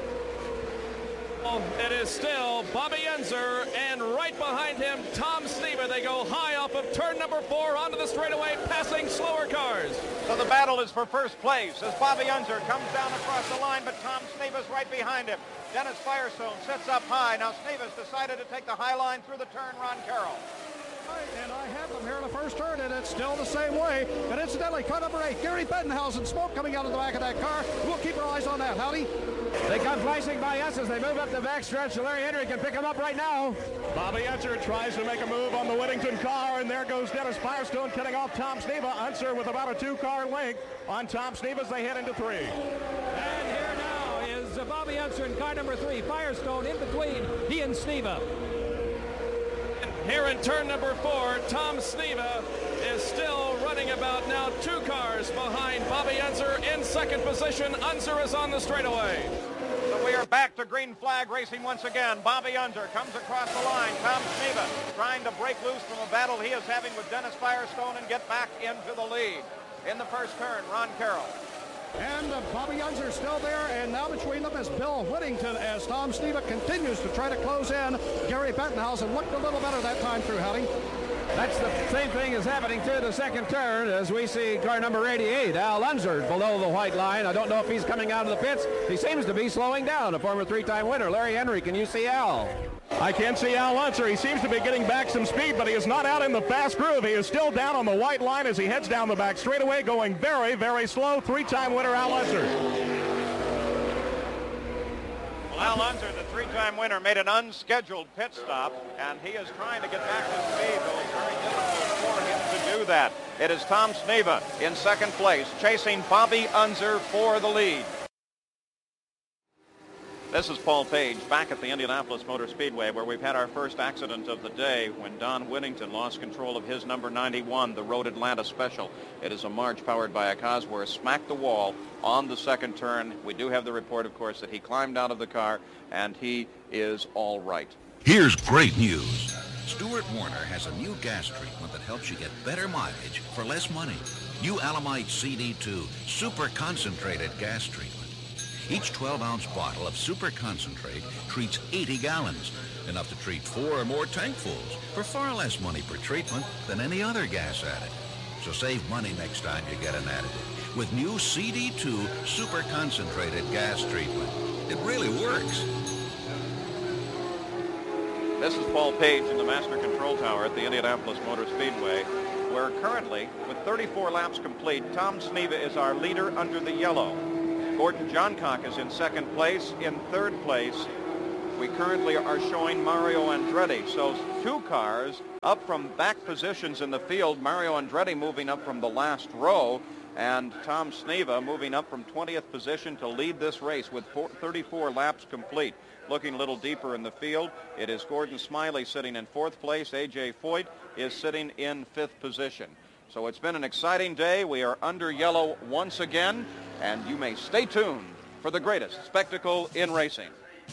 Speaker 10: It is still Bobby Unser, and right behind him, Tom Sneva. They go high off of turn number 4 onto the straightaway, passing slower cars.
Speaker 2: So the battle is for first place as Bobby Unser comes down across the line, but Tom Sneva's right behind him. Dennis Firestone sits up high. Now Sneva's decided to take the high line through the turn, Ron Carroll.
Speaker 6: And I have them here in the first turn, and it's still the same way. And incidentally, car number 8, Gary Bettenhausen, smoke coming out of the back of that car. We'll keep our eyes on that. Howdy.
Speaker 7: They come flashing by us as they move up the backstretch. So Larry Henry can pick them up right now.
Speaker 8: Bobby Unser tries to make a move on the Whittington car, and there goes Dennis Firestone cutting off Tom Sneva. Unser with about a 2-car length on Tom Sneva as they head into 3.
Speaker 9: And here now is Bobby Unser in car number 3. Firestone in between he and Sneva.
Speaker 10: Here in turn number 4, Tom Sneva is still running about now 2 cars behind Bobby Unser in second position. Unser is on the straightaway.
Speaker 2: So we are back to green flag racing once again. Bobby Unser comes across the line. Tom Sneva trying to break loose from a battle he is having with Dennis Firestone and get back into the lead. In the first turn, Ron Carroll.
Speaker 6: And Bobby Unser still there, and now between them is Bill Whittington as Tom Sneva continues to try to close in. Gary Bettenhausen looked a little better that time through, Howdy.
Speaker 7: That's the same thing is happening through the second turn as we see car number 88, Al Unser, below the white line. I don't know if he's coming out of the pits. He seems to be slowing down, a former 3-time winner. Larry Henry, can you see Al?
Speaker 8: I can see Al Unser. He seems to be getting back some speed, but he is not out in the fast groove. He is still down on the white line as he heads down the back straightaway, going very, very slow. 3-time winner Al Unser.
Speaker 2: Well, Al Unser, the 3-time winner, made an unscheduled pit stop, and he is trying to get back to speed, though it's very difficult for him to do that. It is Tom Sneva in second place, chasing Bobby Unser for the lead. This is Paul Page back at the Indianapolis Motor Speedway, where we've had our first accident of the day when Don Whittington lost control of his number 91, the Road Atlanta Special. It is a March powered by a Cosworth, smacked the wall on the second turn. We do have the report, of course, that he climbed out of the car, and he is all right.
Speaker 16: Here's great news. Stuart Warner has a new gas treatment that helps you get better mileage for less money. New Alamite CD2 Super Concentrated Gas Treatment. Each 12-ounce bottle of Super Concentrate treats 80 gallons, enough to treat 4 or more tankfuls for far less money per treatment than any other gas additive. So save money next time you get an additive with new CD2 Super Concentrated Gas Treatment. It really works.
Speaker 2: This is Paul Page in the Master Control Tower at the Indianapolis Motor Speedway, where currently, with 34 laps complete, Tom Sneva is our leader under the yellow. Gordon Johncock is in second place. In third place, we currently are showing Mario Andretti. So 2 cars up from back positions in the field. Mario Andretti moving up from the last row, and Tom Sneva moving up from 20th position to lead this race with 34 laps complete. Looking a little deeper in the field, it is Gordon Smiley sitting in 4th place. A.J. Foyt is sitting in 5th position. So it's been an exciting day. We are under yellow once again, and you may stay tuned for the greatest spectacle in racing.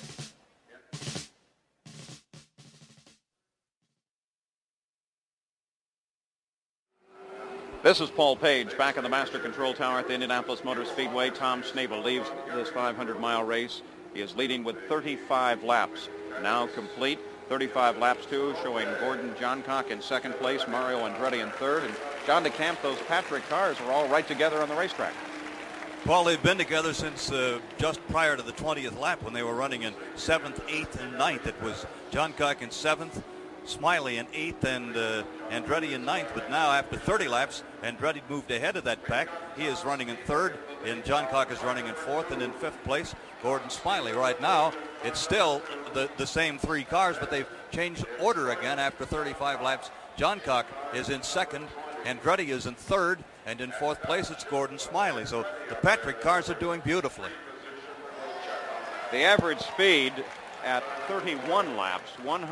Speaker 2: This is Paul Page back in the Master Control Tower at the Indianapolis Motor Speedway. Tom Sneva leaves this 500-mile race. He is leading with 35 laps now complete. 35 laps, too, showing Gordon Johncock in second place, Mario Andretti in third, and John DeCamp. Those Patrick cars are all right together on the racetrack.
Speaker 12: Paul, they've been together since just prior to the 20th lap when they were running in 7th, 8th, and 9th. It was Johncock in 7th, Smiley in 8th, and Andretti in 9th. But now, after 30 laps, Andretti moved ahead of that pack. He is running in 3rd, and Johncock is running in 4th, and in 5th place, Gordon Smiley. Right now, it's still the same 3 cars, but they've changed order again after 35 laps. Johncock is in 2nd, Andretti is in 3rd, and in 4th place, it's Gordon Smiley. So the Patrick cars are doing beautifully.
Speaker 2: The average speed at 31 laps,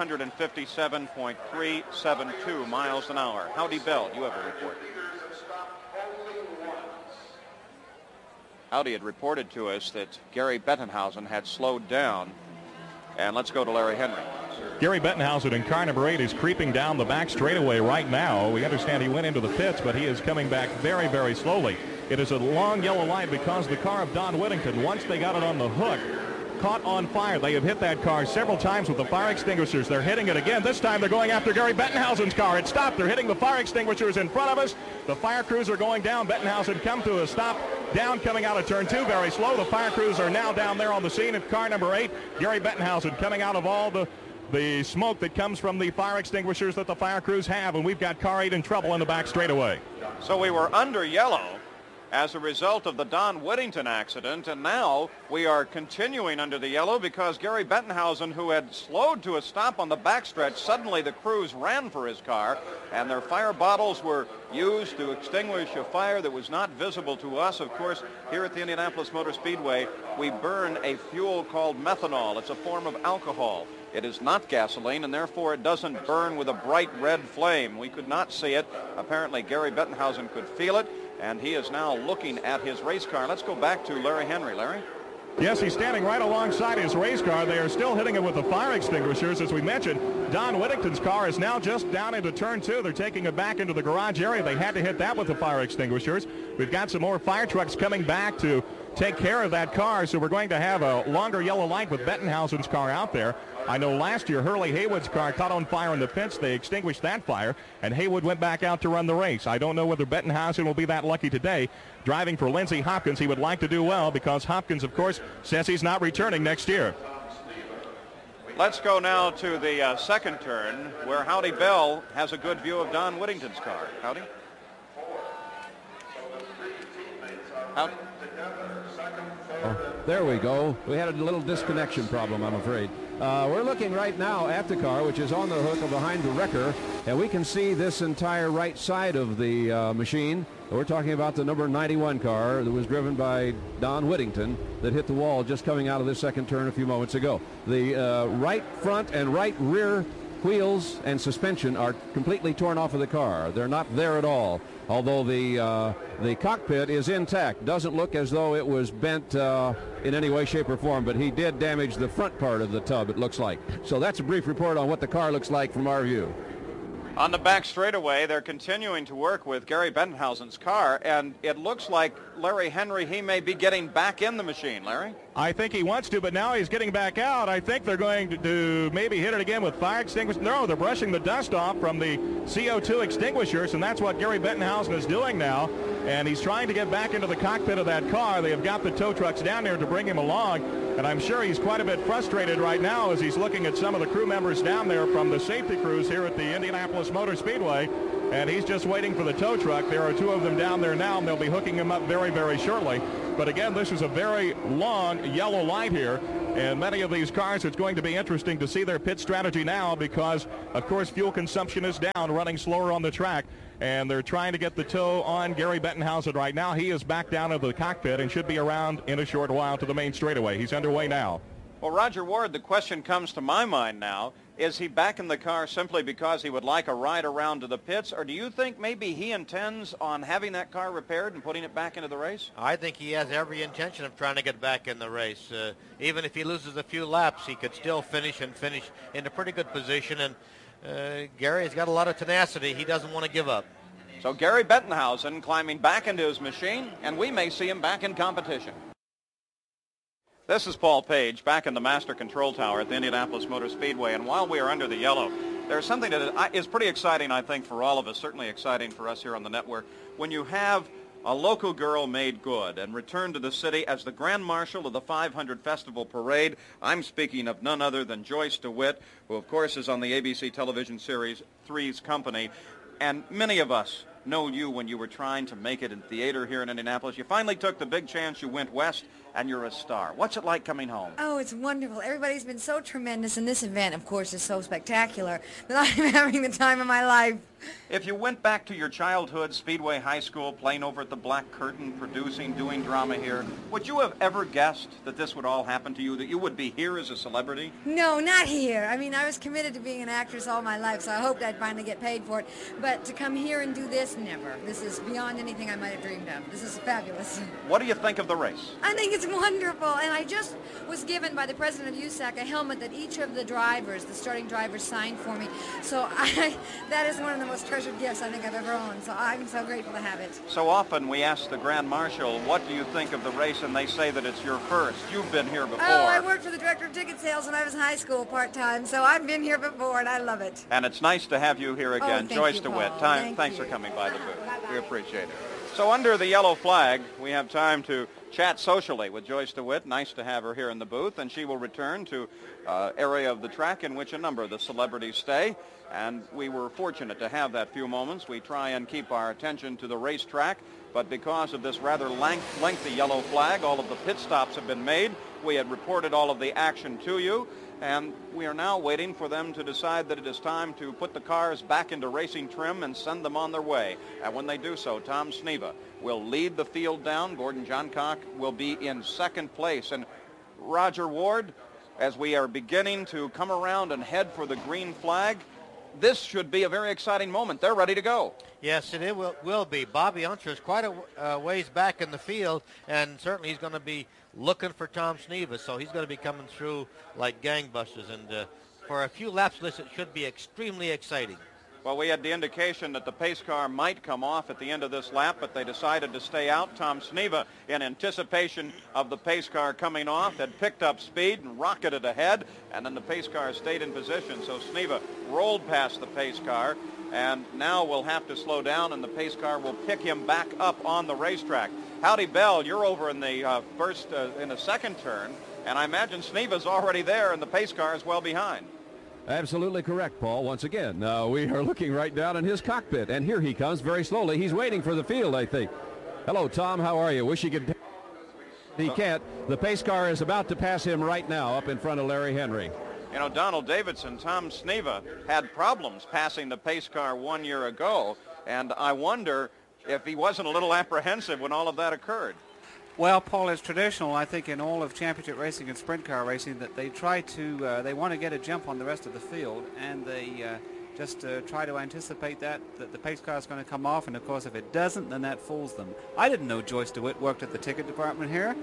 Speaker 2: 157.372 miles an hour. Howdy Bell, you have a report. Howdy had reported to us that Gary Bettenhausen had slowed down. And let's go to Larry Henry.
Speaker 8: Gary Bettenhausen in car number 8 is creeping down the back straightaway right now. We understand he went into the pits, but he is coming back very, very slowly. It is a long yellow line because the car of Don Whittington, once they got it on the hook, caught on fire. They have hit that car several times with the fire extinguishers. They're hitting it again. This time they're going after Gary Bettenhausen's car. It stopped. They're hitting the fire extinguishers in front of us. The fire crews are going down. Bettenhausen come to a stop down coming out of turn 2 very slow. The fire crews are now down there on the scene at car number 8. Gary Bettenhausen coming out of all the smoke that comes from the fire extinguishers that the fire crews have, and we've got car 8 in trouble in the back straightaway.
Speaker 2: So we were under yellow as a result of the Don Whittington accident, and now we are continuing under the yellow because Gary Bettenhausen, who had slowed to a stop on the backstretch, suddenly the crews ran for his car, and their fire bottles were used to extinguish a fire that was not visible to us. Of course, here at the Indianapolis Motor Speedway, we burn a fuel called methanol. It's a form of alcohol. It is not gasoline, and therefore it doesn't burn with a bright red flame. We could not see it. Apparently, Gary Bettenhausen could feel it, and he is now looking at his race car. Let's go back to Larry Henry. Larry?
Speaker 8: Yes, he's standing right alongside his race car. They are still hitting it with the fire extinguishers. As we mentioned, Don Whittington's car is now just down into turn 2. They're taking it back into the garage area. They had to hit that with the fire extinguishers. We've got some more fire trucks coming back to take care of that car, so we're going to have a longer yellow light with Bettenhausen's car out there. I know last year Hurley Haywood's car caught on fire in the pits. They extinguished that fire, and Haywood went back out to run the race. I don't know whether Bettenhausen will be that lucky today. Driving for Lindsey Hopkins, he would like to do well because Hopkins, of course, says he's not returning next year.
Speaker 2: Let's go now to the second turn where Howdy Bell has a good view of Don Whittington's car. Howdy? Howdy?
Speaker 7: Oh, there we go. We had a little disconnection problem, I'm afraid. We're looking right now at the car, which is on the hook behind the wrecker, and we can see this entire right side of the machine. We're talking about the number 91 car that was driven by Don Whittington that hit the wall just coming out of this second turn a few moments ago. The right front and right rear wheels and suspension are completely torn off of the car. They're not there at all, although the cockpit is intact. Doesn't look as though it was bent in any way, shape, or form, but he did damage the front part of the tub, it looks like. So that's a brief report on what the car looks like from our view.
Speaker 2: On the back straightaway, they're continuing to work with Gary Bettenhausen's car, and it looks like Larry Henry, he may be getting back in the machine. Larry?
Speaker 8: I think he wants to, but now he's getting back out. I think they're going to maybe hit it again with fire extinguishers. No, they're brushing the dust off from the CO2 extinguishers, and that's what Gary Bettenhausen is doing now. And he's trying to get back into the cockpit of that car. They have got the tow trucks down there to bring him along, and I'm sure he's quite a bit frustrated right now as he's looking at some of the crew members down there from the safety crews here at the Indianapolis Motor Speedway, and he's just waiting for the tow truck. There are 2 of them down there now, and they'll be hooking him up very, very shortly. But again, this is a very long yellow light here, and many of these cars, it's going to be interesting to see their pit strategy now because, of course, fuel consumption is down, running slower on the track, and they're trying to get the tow on Gary Bettenhausen right now. He is back down into the cockpit and should be around in a short while to the main straightaway. He's underway now.
Speaker 2: Well, Roger Ward, the question comes to my mind now. Is he back in the car simply because he would like a ride around to the pits, or do you think maybe he intends on having that car repaired and putting it back into the race?
Speaker 3: I think he has every intention of trying to get back in the race. Even if he loses a few laps, he could still finish in a pretty good position, and Gary's got a lot of tenacity. He doesn't want to give up.
Speaker 2: So Gary Bettenhausen climbing back into his machine, and we may see him back in competition. This is Paul Page back in the Master Control Tower at the Indianapolis Motor Speedway, and while we are under the yellow, there's something that is pretty exciting, I think, for all of us, certainly exciting for us here on the network. When you have A local girl made good and returned to the city as the Grand Marshal of the 500 Festival Parade. I'm speaking of none other than Joyce DeWitt, who of course is on the ABC television series Three's Company. And many of us know you when you were trying to make it in theater here in Indianapolis. You finally took the big chance, you went west, and you're a star. What's it like coming home?
Speaker 17: Oh, it's wonderful. Everybody's been so tremendous, and this event, of course, is so spectacular that I'm having the time of my life.
Speaker 2: If you went back to your childhood, Speedway High School, playing over at the Black Curtain, producing, doing drama here, would you have ever guessed that this would all happen to you, that you would be here as a celebrity?
Speaker 17: No, not here. I mean, I was committed to being an actress all my life, so I hoped I'd finally get paid for it. But to come here and do this, never. This is beyond anything I might have dreamed of. This is fabulous.
Speaker 2: What do you think of the race?
Speaker 17: I think it's wonderful, and I just was given by the president of USAC a helmet that each of the drivers, the starting drivers, signed for me. So that is one of the most treasured gifts I think I've ever owned, so I'm so grateful to have it.
Speaker 2: So often we ask the Grand Marshal, what do you think of the race, and they say that it's your first. You've been here before.
Speaker 17: Oh, I worked for the director of ticket sales when I was in high school part-time, so I've been here before, and I love it.
Speaker 2: And it's nice to have you here again.
Speaker 17: Oh, thank
Speaker 2: Joyce
Speaker 17: you,
Speaker 2: DeWitt,
Speaker 17: Paul.
Speaker 2: thanks for coming by the booth. We appreciate it. So under the yellow flag, we have time to chat socially with Joyce DeWitt. Nice to have her here in the booth, and she will return to area of the track in which a number of the celebrities stay. And we were fortunate to have that few moments. We try and keep our attention to the racetrack, but because of this rather lengthy yellow flag, all of the pit stops have been made. We had reported all of the action to you, and we are now waiting for them to decide that it is time to put the cars back into racing trim and send them on their way. And when they do so, Tom Sneva will lead the field down. Gordon Johncock will be in second place. And Roger Ward, as we are beginning to come around and head for the green flag, this should be a very exciting moment. They're ready to go.
Speaker 3: Yes, it will be. Bobby Unser is quite a ways back in the field, and certainly he's going to be looking for Tom Sneva, so he's going to be coming through like gangbusters. And for a few laps, it should be extremely exciting.
Speaker 2: Well, we had the indication that the pace car might come off at the end of this lap, but they decided to stay out. Tom Sneva, in anticipation of the pace car coming off, had picked up speed and rocketed ahead, and then the pace car stayed in position. So Sneva rolled past the pace car, and now will have to slow down, and the pace car will pick him back up on the racetrack. Howdy, Bell, you're over in the in the second turn, and I imagine Sneva's already there, and the pace car is well behind.
Speaker 7: Absolutely correct, Paul. Once again, we are looking right down in his cockpit, and here he comes very slowly. He's waiting for the field, I think. Hello, Tom. How are you? Wish he could. He can't. The pace car is about to pass him right now up in front of Larry Henry.
Speaker 2: You know, Donald Davidson, Tom Sneva had problems passing the pace car 1 year ago, and I wonder if he wasn't a little apprehensive when all of that occurred.
Speaker 11: Well, Paul, it's traditional, I think, in all of championship racing and sprint car racing that they try to, they want to get a jump on the rest of the field, and they just try to anticipate that the pace car is going to come off, and of course, if it doesn't, then that fools them. I didn't know Joyce DeWitt worked at the ticket department here.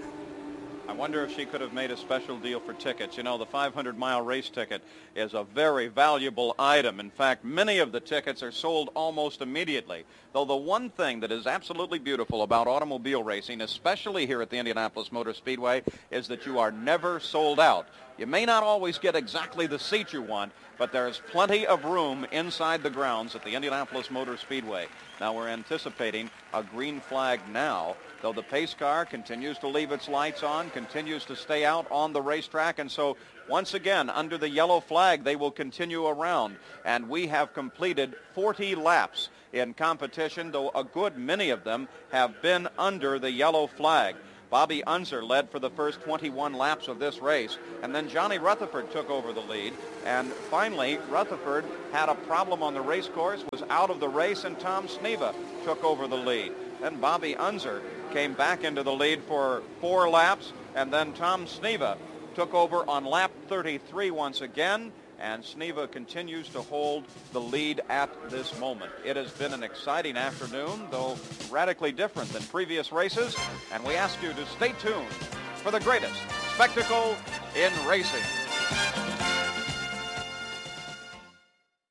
Speaker 2: I wonder if she could have made a special deal for tickets. You know, the 500-mile race ticket is a very valuable item. In fact, many of the tickets are sold almost immediately. Though the one thing that is absolutely beautiful about automobile racing, especially here at the Indianapolis Motor Speedway, is that you are never sold out. You may not always get exactly the seat you want, but there's plenty of room inside the grounds at the Indianapolis Motor Speedway. Now we're anticipating a green flag now, though the pace car continues to leave its lights on, continues to stay out on the racetrack, and so once again, under the yellow flag, they will continue around. And we have completed 40 laps in competition, though a good many of them have been under the yellow flag. Bobby Unser led for the first 21 laps of this race, and then Johnny Rutherford took over the lead, and finally Rutherford had a problem on the race course, was out of the race, and Tom Sneva took over the lead. Then Bobby Unser came back into the lead for 4 laps, and then Tom Sneva took over on lap 33 once again, and Sneva continues to hold the lead at this moment. It has been an exciting afternoon, though radically different than previous races, and we ask you to stay tuned for the greatest spectacle in racing.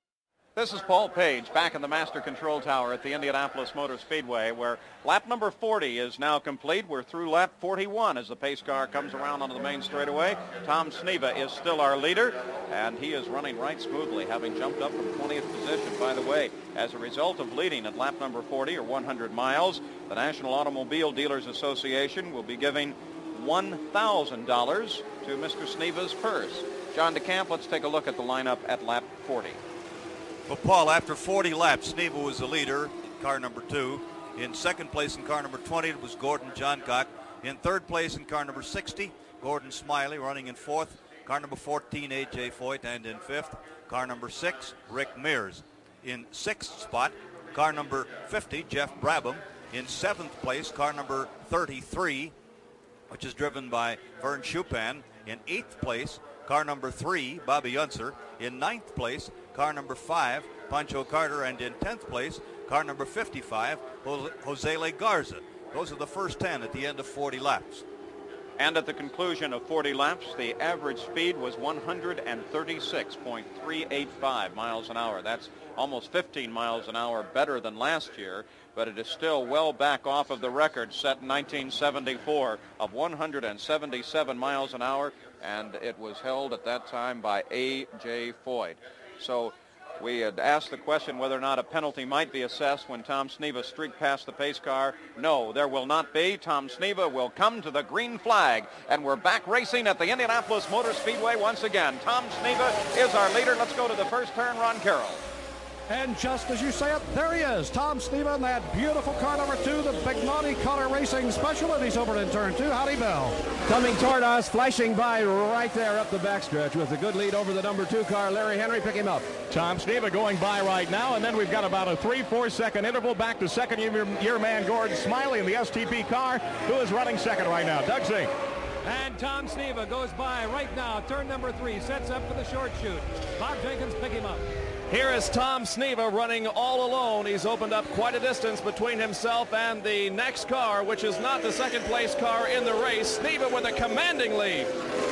Speaker 2: This is Paul Page back in the Master Control Tower at the Indianapolis Motor Speedway, where lap number 40 is now complete. We're through lap 41 as the pace car comes around onto the main straightaway. Tom Sneva is still our leader, and he is running right smoothly, having jumped up from 20th position. By the way, as a result of leading at lap number 40, or 100 miles, the National Automobile Dealers Association will be giving $1,000 to Mr. Sneva's purse. John DeCamp, let's take a look at the lineup at lap 40.
Speaker 12: Well, Paul, after 40 laps, Sneva was the leader in car number 2. In second place in car number 20, it was Gordon Johncock. In third place in car number 60, Gordon Smiley. Running in fourth, car number 14, A.J. Foyt. And in fifth, car number 6, Rick Mears. In sixth spot, car number 50, Jeff Brabham. In seventh place, car number 33, which is driven by Vern Chupan. In eighth place, car number 3, Bobby Unser. In ninth place, car number 5, Pancho Carter. And in 10th place, car number 55, Jose Le Garza. Those are the first 10 at the end of 40 laps.
Speaker 2: And at the conclusion of 40 laps, the average speed was 136.385 miles an hour. That's almost 15 miles an hour better than last year, but it is still well back off of the record set in 1974 of 177 miles an hour, and it was held at that time by A.J. Foyt. So we had asked the question whether or not a penalty might be assessed when Tom Sneva streaked past the pace car. No, there will not be. Tom Sneva will come to the green flag, and we're back racing at the Indianapolis Motor Speedway once again. Tom Sneva is our leader. Let's go to the first turn, Ron Carroll.
Speaker 6: And just as you say it, there he is, Tom Sneva in that beautiful car number 2, the Bignoni Color Racing Specialties over in turn 2. Howdy, Bill.
Speaker 7: Coming toward us, flashing by right there up the backstretch with a good lead over the number 2 car. Larry Henry, pick him up.
Speaker 8: Tom Sneva going by right now, and then we've got about a 3-4 second interval back to second-year man Gordon Smiley in the STP car, who is running second right now. Doug Zink.
Speaker 9: And Tom Sneva goes by right now, turn number 3, sets up for the short shoot. Bob Jenkins, pick him up.
Speaker 10: Here is Tom Sneva running all alone. He's opened up quite a distance between himself and the next car, which is not the second place car in the race. Sneva with a commanding lead.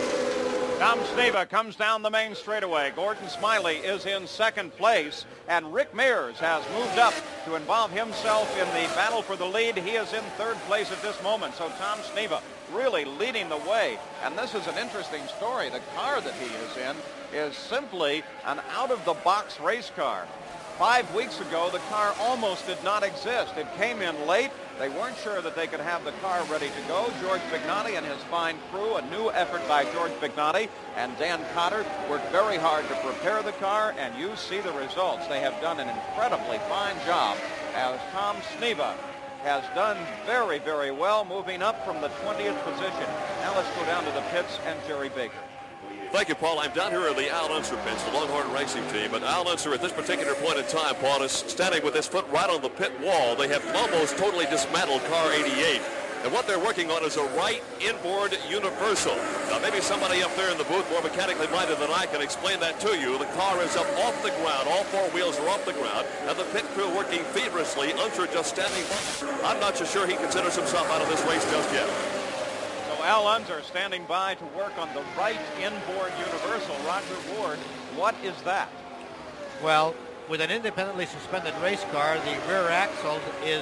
Speaker 2: Tom Sneva comes down the main straightaway. Gordon Smiley is in second place, and Rick Mears has moved up to involve himself in the battle for the lead. He is in third place at this moment, so Tom Sneva really leading the way. And this is an interesting story. The car that he is in is simply an out-of-the-box race car. 5 weeks ago, the car almost did not exist. It came in late. They weren't sure that they could have the car ready to go. George Bignoni and his fine crew, a new effort by George Bignoni and Dan Cotter, worked very hard to prepare the car, and you see the results. They have done an incredibly fine job, as Tom Sneva has done very, very well, moving up from the 20th position. Now let's go down to the pits and Jerry Baker.
Speaker 14: Thank you, Paul. I'm down here at the Al Unser pits, the Longhorn Racing team. And Al Unser, at this particular point in time, Paul, is standing with his foot right on the pit wall. They have almost totally dismantled car 88. And what they're working on is a right inboard universal. Now, maybe somebody up there in the booth, more mechanically minded than I, can explain that to you. The car is up off the ground. All 4 wheels are off the ground. And the pit crew working feverishly. Unser just standing by. I'm not so sure he considers himself out of this race just yet.
Speaker 2: Al Unser standing by to work on the right inboard universal. Roger Ward, what is that?
Speaker 3: Well, with an independently suspended race car, the rear axle is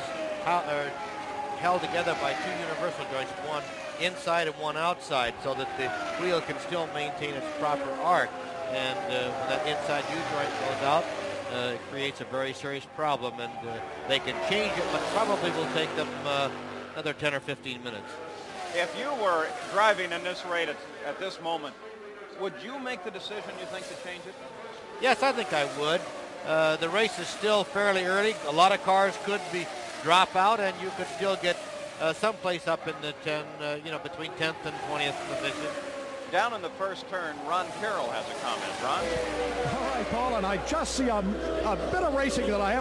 Speaker 3: held together by 2 universal joints, one inside and one outside, so that the wheel can still maintain its proper arc. And when that inside U-joint goes out, it creates a very serious problem, and they can change it, but probably will take them another 10 or 15 minutes.
Speaker 2: If you were driving in this rate at this moment, would you make the decision, you think, to change it?
Speaker 3: Yes, I think I would. The race is still fairly early. A lot of cars could drop out, and you could still get someplace up in the between 10th and 20th position.
Speaker 2: Down in the first turn, Ron Carroll has a comment. Ron?
Speaker 6: All right, Paul, and I just see a bit of racing that I haven't